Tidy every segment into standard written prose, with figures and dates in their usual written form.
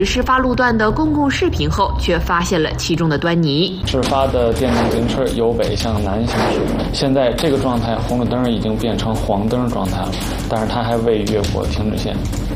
事发路段的公共视频后，却发现了其中的端倪。 事发的电动自行车由北向南行驶，现在这个状态，红绿灯已经变成黄灯状态了，但是它还未越过停止线。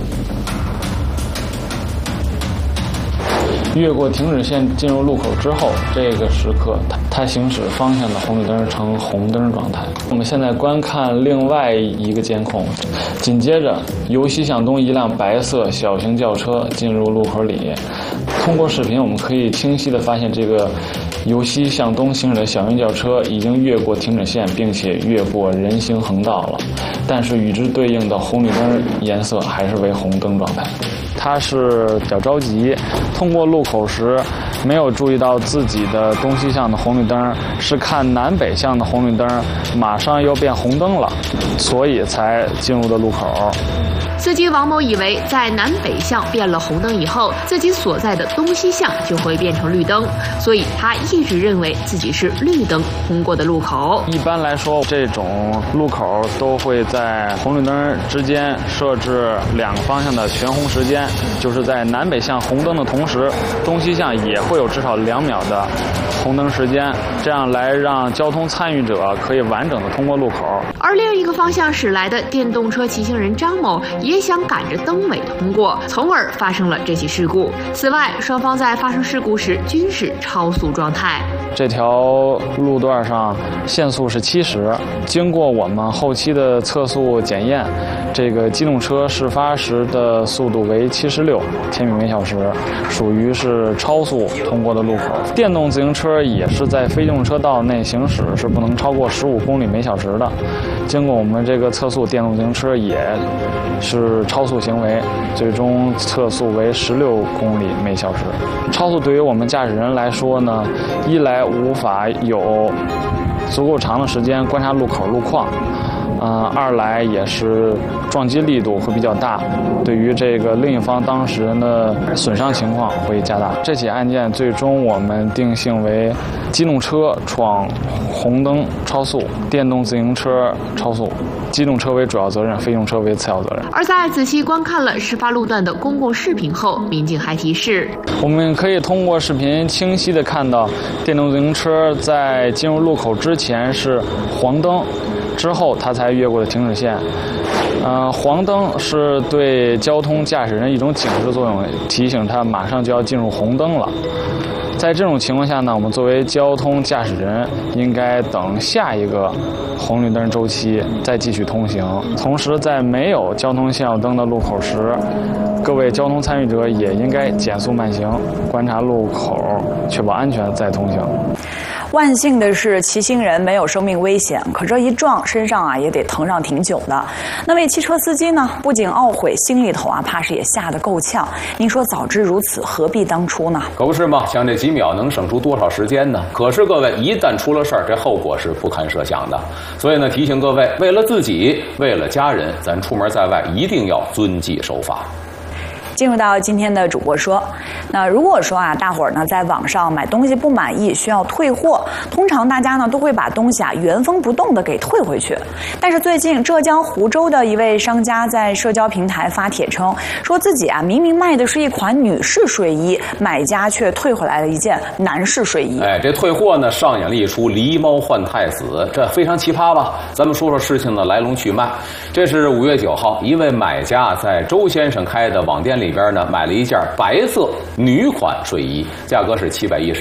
越过停止线进入路口之后，这个时刻它行驶方向的红绿灯呈红灯状态。我们现在观看另外一个监控，紧接着由西向东一辆白色小型轿车进入路口里。通过视频，我们可以清晰地发现，这个由西向东行驶的小型轿车已经越过停止线，并且越过人行横道了。但是与之对应的红绿灯颜色还是为红灯状态。他是比较着急，通过路口时没有注意到自己的东西向的红绿灯，是看南北向的红绿灯马上又变红灯了，所以才进入的路口。 司机王某以为在南北向变了红灯以后，自己所在的东西向就会变成绿灯，所以他一直认为自己是绿灯通过的路口。 一般来说，这种路口都会在红绿灯之间设置2个方向的全红时间，就是在南北向红灯的同时，东西向也会有至少2秒的红灯时间，这样来让交通参与者可以完整的通过路口。 而另一个方向驶来的电动车骑行人张某也想赶着灯尾通过，从而发生了这起事故。此外，双方在发生事故时均是超速状态。 这条路段上限速是70，经过我们后期的测速检验，这个机动车事发时的速度为76千米每小时，属于是超速通过的路口。电动自行车也是在非机动车道内行驶是不能超过15公里每小时的。经过我们这个测速，电动自行车也是超速行为，最终测速为16公里每小时。超速对于我们驾驶人来说呢，一来无法有足够长的时间观察路口路况，二来也是撞击力度会比较大，对于这个另一方当事人的损伤情况会加大。这起案件最终我们定性为机动车闯红灯超速，电动自行车超速，机动车为主要责任，非机动车为次要责任。 而在仔细观看了事发路段的公共视频后，民警还提示， 我们可以通过视频清晰地看到，电动自行车在进入路口之前是黄灯，之后它才越过了停止线。黄灯是对交通驾驶人一种警示作用，提醒他马上就要进入红灯了。在这种情况下呢，我们作为交通驾驶人，应该等下一个红绿灯周期再继续通行。同时，在没有交通信号灯的路口时，各位交通参与者也应该减速慢行，观察路口，确保安全再通行。 万幸的是，骑行人没有生命危险，可这一撞，身上也得疼上挺久的。那位汽车司机呢，不仅懊悔，心里头怕是也吓得够呛。您说早知如此，何必当初呢？ 可不是嘛，想这几秒能省出多少时间呢？可是各位，一旦出了事儿，这后果是不堪设想的。所以呢，提醒各位，为了自己，为了家人，咱出门在外一定要遵纪守法。 进入到今天的主播说，那如果说大伙儿呢在网上买东西不满意需要退货，通常大家呢都会把东西原封不动的给退回去。但是最近浙江湖州的一位商家在社交平台发帖称，说自己明明卖的是一款女士睡衣，买家却退回来了一件男士睡衣。 这退货呢上演了一出狸猫换太子，这非常奇葩吧？咱们说说事情的来龙去脉。这是5月9号，一位买家在周先生开的网店里边呢买了一件白色女款睡衣，价格是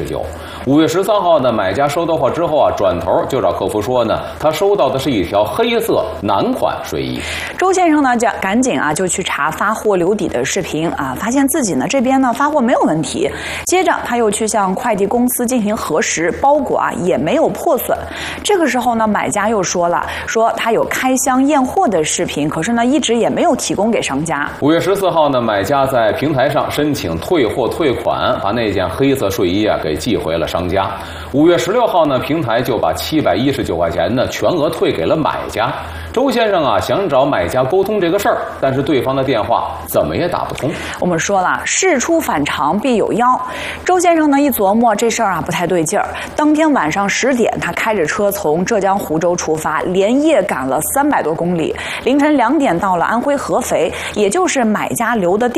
719。5月13号呢，买家收到货之后转头就找客服说呢，他收到的是一条黑色男款睡衣。 周先生呢赶紧就去查发货留底的视频发现自己呢这边呢发货没有问题。接着他又去向快递公司进行核实，包裹也没有破损。这个时候呢，买家又说了，说他有开箱验货的视频，可是呢一直也没有提供给商家。 5月14号呢，买家在平台上申请退货退款，把那件黑色睡衣给寄回了商家。5月16号呢，平台就把719块钱呢全额退给了买家。周先生想找买家沟通这个事儿，但是对方的电话怎么也打不通。 我们说了，事出反常必有妖。周先生呢一琢磨这事儿不太对劲儿，当天晚上10点，他开着车从浙江湖州出发，连夜赶了300多公里，凌晨2点到了安徽合肥，也就是买家留的地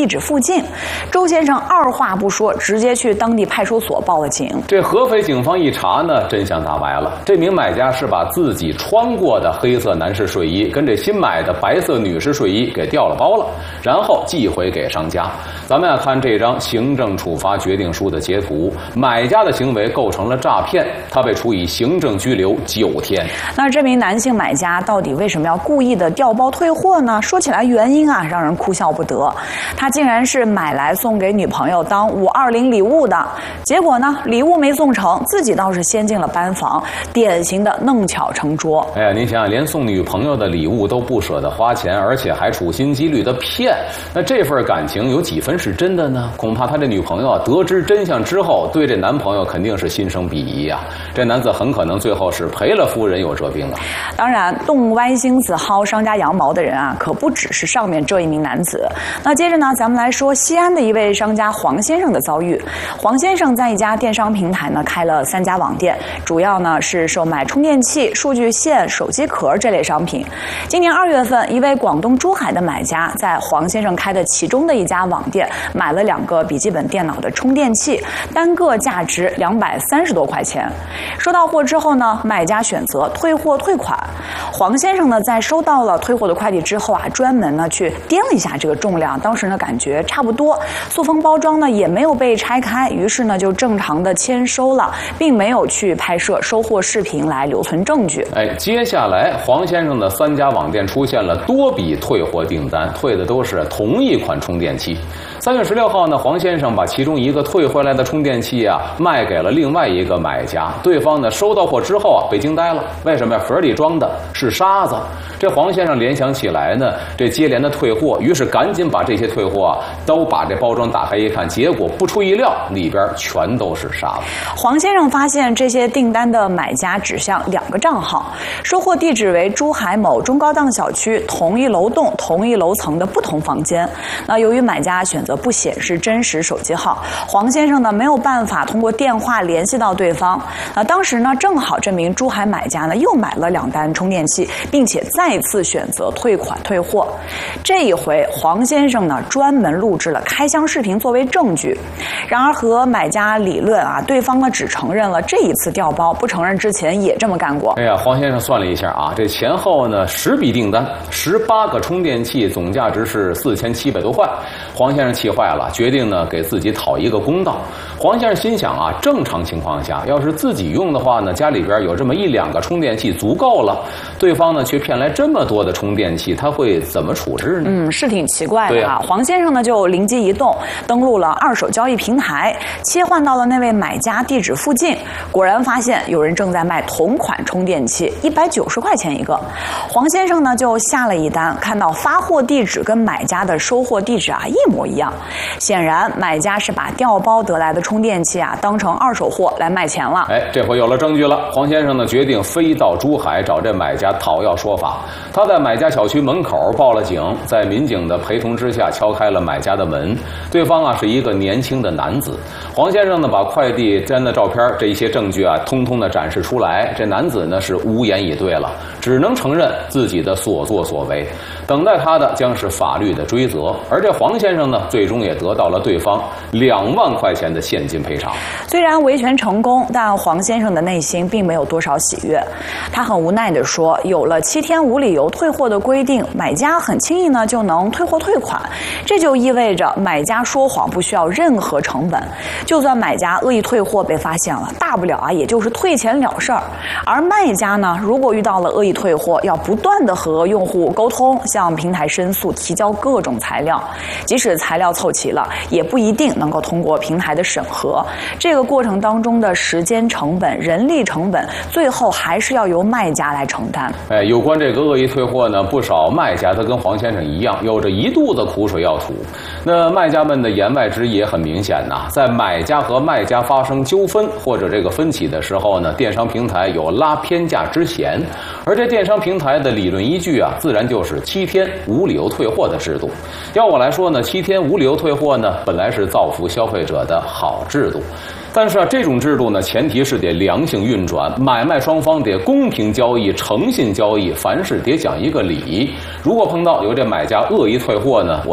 地址附近。周先生二话不说，直接去当地派出所报了警。 这合肥警方一查呢，真相大白了。这名买家是把自己穿过的黑色男士睡衣跟这新买的白色女士睡衣给调了包了，然后寄回给商家。咱们看这张行政处罚决定书的截图，买家的行为构成了诈骗，他被处以行政拘留9天。 那这名男性买家到底为什么要故意的调包退货呢？说起来原因啊，让人哭笑不得。他竟然是买来送给女朋友当520礼物的，结果呢，礼物没送成，自己倒是先进了班房，典型的弄巧成拙。 哎呀，您想想，连送女朋友的礼物都不舍得花钱，而且还处心积虑的骗，那这份感情有几分是真的呢？恐怕他这女朋友得知真相之后，对这男朋友肯定是心生鄙夷啊。这男子很可能最后是赔了夫人又折兵啊。 当然，动歪心思薅商家羊毛的人啊，可不只是上面这一名男子。那接着呢，咱们来说西安的一位商家黄先生的遭遇。黄先生在一家电商平台呢开了3家网店，主要呢是售卖充电器、数据线、手机壳这类商品。今年2月份，一位广东珠海的买家在黄先生开的其中的一家网店买了2个笔记本电脑的充电器，单个价值230多块钱。收到货之后呢，买家选择退货退款。黄先生呢在收到了退货的快递之后啊，专门呢去掂了一下这个重量，当时呢感觉差不多，塑封包装呢也没有被拆开，于是呢就正常的签收了，并没有去拍摄收货视频来留存证据。 接下来黄先生的3家网店出现了多笔退货订单，退的都是同一款充电器。3月16号呢，黄先生把其中一个退回来的充电器啊卖给了另外一个买家，对方呢收到货之后啊被惊呆了，为什么呀？盒里装的是沙子。这黄先生联想起来呢，这接连的退货，于是赶紧把这些退货啊都把这包装打开一看，结果不出意料，里边全都是沙子。 黄先生发现这些订单的买家指向2个账号，收货地址为珠海某中高档小区同一楼栋同一楼层的不同房间。那由于买家选择不显示真实手机号，黄先生呢没有办法通过电话联系到对方。当时呢正好这名珠海买家呢又买了2单充电器，并且再次选择退款退货。这一回黄先生呢专门录制了开箱视频作为证据。然而和买家理论啊，对方呢只承认了这一次调包，不承认之前也这么干过。 哎呀，黄先生算了一下啊，这前后呢10笔订单，18个充电器，总价值是4700多块。黄先生气坏了，决定呢给自己讨一个公道。黄先生心想啊，正常情况下，要是自己用的话呢，家里边有这么1、2个充电器足够了，对方呢却骗来这么多的充电器，他会怎么处置呢？ 是挺奇怪的啊。黄先生呢就灵机一动，登录了二手交易平台，切换到了那位买家地址附近，果然发现有人正在卖同款充电器，190块钱一个。黄先生呢就下了一单，看到发货地址跟买家的收货地址啊一模一样，显然买家是把调包得来的充电器啊当成二手货来卖钱了。 这回有了证据了，黄先生呢决定飞到珠海找这买家讨要说法。他在买家小区门口报了警，在民警的陪同之下敲开了买家的门。对方啊是一个年轻的男子。黄先生呢把快递粘的照片这一些证据啊通通的展示出来，这男子呢是无言以对了，只能承认自己的所作所为，等待他的将是法律的追责。而这黄先生呢最终也得到了对方2万块钱的现金赔偿。 虽然维权成功，但黄先生的内心并没有多少喜悦。他很无奈地说，有了7天无理由退货的规定，买家很轻易呢就能退货退款，这就意味着买家说谎不需要任何成本，就算买家恶意退货被发现了，大不了啊也就是退钱了事儿。而卖家呢，如果遇到了恶意退货，要不断的和用户沟通，向平台申诉，提交各种材料，即使材料凑齐了，也不一定能够通过平台的审核。这个过程当中的时间成本、人力成本，最后还是要由卖家来承担。 有关这个恶意退货呢，不少卖家他跟黄先生一样，有着一肚子苦水要吐。那卖家们的言外之意也很明显呐，在买家和卖家发生纠纷或者这个分歧的时候呢，电商平台有拉偏价之嫌，而这电商平台的理论依据啊，自然就是7天无理由退货的制度。要我来说呢，7天无理由退货呢，本来是造福消费者的好制度。但是啊，这种制度呢，前提是得良性运转，买卖双方得公平交易、诚信交易，凡事得讲一个理。如果碰到有这买家恶意退货呢，我觉得电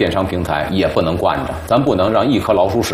电商平台也不能惯着，咱不能让一颗老鼠屎